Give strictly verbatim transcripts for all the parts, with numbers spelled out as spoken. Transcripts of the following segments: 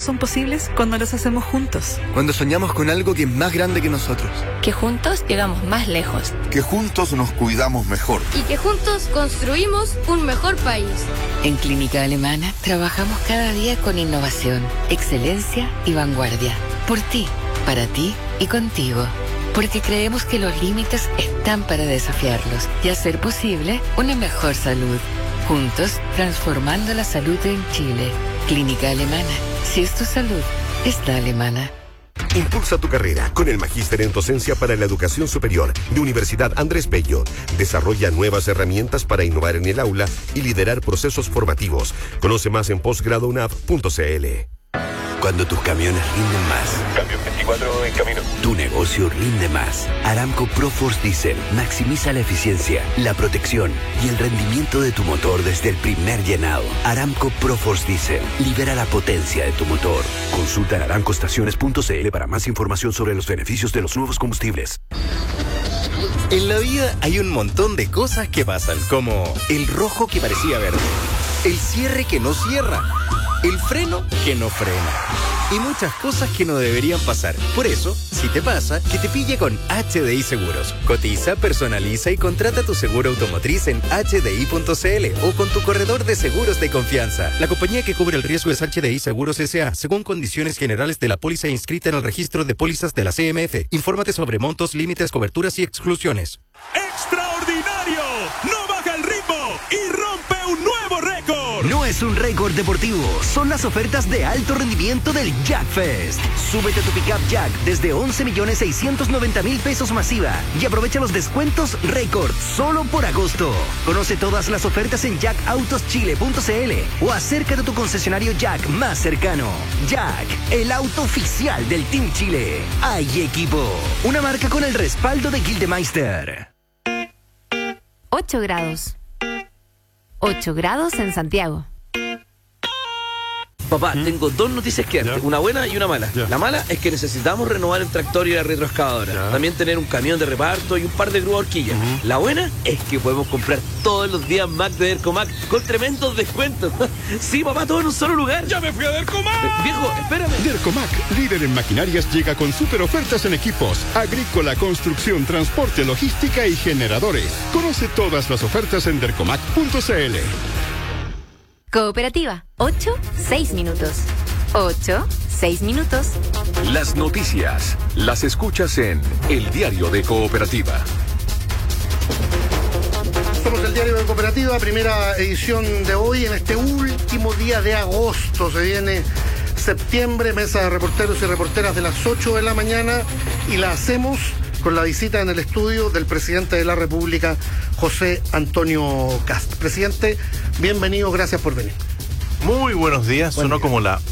son posibles cuando los hacemos juntos. Cuando soñamos con algo que es más grande que nosotros. Que juntos llegamos más lejos. Que juntos nos cuidamos mejor. Y que juntos construimos un mejor país. En Clínica Alemana trabajamos cada día con innovación, excelencia y vanguardia. Por ti, para ti y contigo. Porque creemos que los límites están para desafiarlos y hacer posible una mejor salud. Juntos, transformando la salud en Chile. Clínica Alemana. Si es tu salud, es la alemana. Impulsa tu carrera con el Magíster en Docencia para la Educación Superior de Universidad Andrés Bello. Desarrolla nuevas herramientas para innovar en el aula y liderar procesos formativos. Conoce más en posgrado u n a p punto c l. Cuando tus camiones rinden más. Cambio veinticuatro en camino. Tu negocio rinde más. Aramco ProForce Diesel maximiza la eficiencia, la protección y el rendimiento de tu motor desde el primer llenado. Aramco ProForce Diesel libera la potencia de tu motor. Consulta en aramco estaciones punto c l para más información sobre los beneficios de los nuevos combustibles. En la vida hay un montón de cosas que pasan, como el rojo que parecía verde, el cierre que no cierra, el freno que no frena y muchas cosas que no deberían pasar. Por eso, si te pasa, que te pille con H D I Seguros. Cotiza, personaliza y contrata tu seguro automotriz en h d i punto c l o con tu corredor de seguros de confianza. La compañía que cubre el riesgo es H D I Seguros S A, según condiciones generales de la póliza inscrita en el registro de pólizas de la C M F. Infórmate sobre montos, límites, coberturas y exclusiones. ¡Extraordinario! ¡No baja el ritmo y rompe un nuevo récord! No es un récord deportivo, son las ofertas de alto rendimiento del Jack Fest. Súbete a tu pickup Jack desde once millones seiscientos noventa mil pesos masiva y aprovecha los descuentos récord solo por agosto. Conoce todas las ofertas en jack autos chile punto c l o acércate a tu concesionario Jack más cercano. Jack, el auto oficial del Team Chile. Hay equipo, una marca con el respaldo de Gildemeister. ocho grados. ocho grados en Santiago. Papá, ¿Mm? tengo dos noticias que darte, una buena y una mala. Ya. La mala es que necesitamos renovar el tractor y la retroexcavadora. Ya. También tener un camión de reparto y un par de grúas horquillas. Uh-huh. La buena es que podemos comprar todos los días Mac de Dercomac con tremendos descuentos. Sí, papá, todo en un solo lugar. ¡Ya me fui a Dercomac! Eh, viejo, espérame. Dercomac, líder en maquinarias, llega con super ofertas en equipos, agrícola, construcción, transporte, logística y generadores. Conoce todas las ofertas en dercomac punto c l. Cooperativa, ocho, seis minutos. ocho, seis minutos. Las noticias las escuchas en El Diario de Cooperativa. Somos el Diario de Cooperativa, primera edición de hoy, en este último día de agosto. Se viene septiembre, mesa de reporteros y reporteras de las ocho de la mañana, y la hacemos con la visita en el estudio del presidente de la República, José Antonio Kast. Presidente, bienvenido, gracias por venir. Muy buenos días, Buen sonó día. como la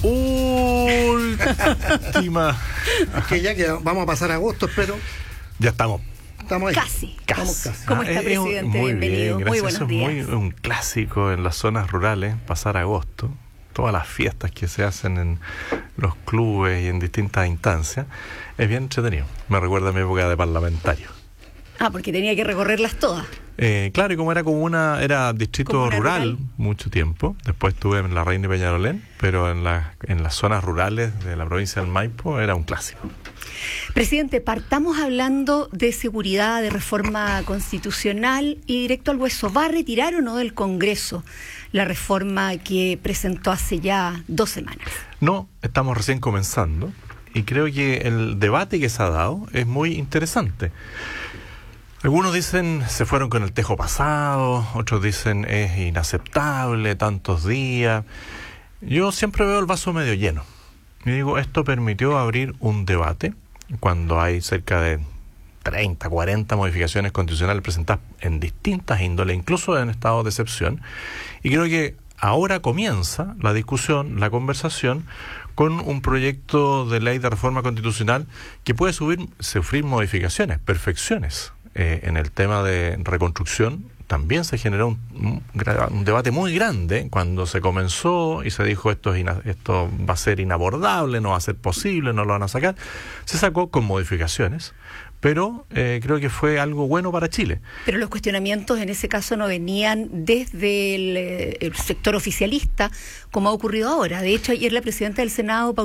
última. Que ya que vamos a pasar a agosto, espero. Ya estamos. Estamos ahí. Casi. Estamos casi. ¿Cómo está, Ah, presidente? muy Bienvenido. Bien, Muy gracias. buenos Eso días. es muy un clásico en las zonas rurales, pasar agosto. Todas las fiestas que se hacen en los clubes y en distintas instancias, es bien entretenido. Me recuerda a mi época de parlamentario. Ah, porque tenía que recorrerlas todas. Eh, claro, y como era comuna, era distrito Comuna rural, rural mucho tiempo. Después estuve en la Reina y Peñalolén, pero en, la, en las zonas rurales de la provincia del Maipo era un clásico. Presidente, partamos hablando de seguridad, de reforma constitucional y directo al hueso. ¿Va a retirar o no del Congreso la reforma que presentó hace ya dos semanas? No, estamos recién comenzando y creo que el debate que se ha dado es muy interesante. Algunos dicen se fueron con el tejo pasado, otros dicen es inaceptable, tantos días. Yo siempre veo el vaso medio lleno. Y digo, esto permitió abrir un debate cuando hay cerca de treinta, cuarenta modificaciones constitucionales presentadas en distintas índoles, incluso en estado de excepción. Y creo que ahora comienza la discusión, la conversación, con un proyecto de ley de reforma constitucional que puede subir, sufrir modificaciones, perfecciones. Eh, en el tema de reconstrucción también se generó un, un, un debate muy grande cuando se comenzó y se dijo esto, es ina, esto va a ser inabordable, no va a ser posible, no lo van a sacar. Se sacó con modificaciones, pero eh, creo que fue algo bueno para Chile. Pero los cuestionamientos en ese caso no venían desde el, el sector oficialista, como ha ocurrido ahora. De hecho, ayer la presidenta del Senado,